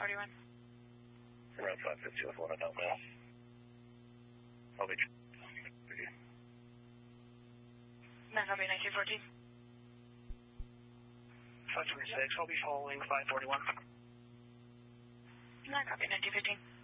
541. Around 550 with one adult male. I'll be with you. 9 copy 1914. 526, I'll be following 541. 9 copy 1915.